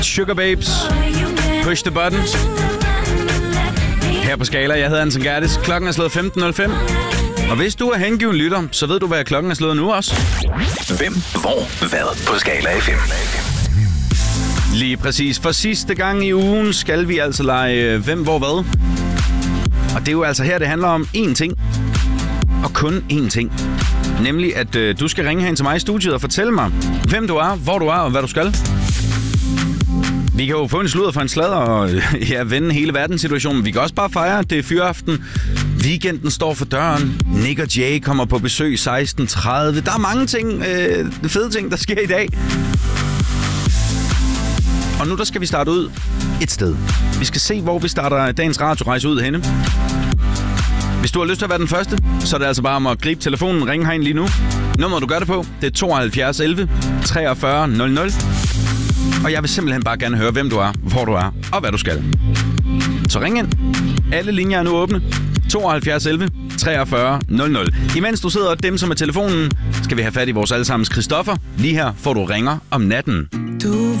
Sugar Babes. Push the button. Her på Skala, jeg hedder Anton Gertis. Klokken er slået 15.05. Og hvis du er hengiven lytter, så ved du, hvad klokken er slået nu også. Hvem, hvor, hvad på Skala FM. Lige præcis. For sidste gang i ugen skal vi altså lege hvem, hvor, hvad. Og det er jo altså her, det handler om én ting. Og kun én ting. Nemlig, at du skal ringe hen til mig i studiet og fortælle mig, hvem du er, hvor du er og hvad du skal. Vi kan jo få en sludder for en sladder og vende hele verdenssituationen. Vi kan også bare fejre, det er fyraften. Weekenden står for døren. Nick og Jay kommer på besøg 16.30. Der er mange ting, fede ting, der sker i dag. Og nu der skal vi starte ud et sted. Vi skal se, hvor vi starter dagens radiorejse ud henne. Hvis du har lyst til at være den første, så er det altså bare om at gribe telefonen og ringe herind lige nu. Nummeret du gør det på, det er 72 11 43 00. Og jeg vil simpelthen bare gerne høre, hvem du er, hvor du er og hvad du skal. Så ring ind. Alle linjer er nu åbne. 72 11 43 00. Imens du sidder og dem som er telefonen, skal vi have fat i vores allesammens Christoffer. Lige her får du ringer om natten. Du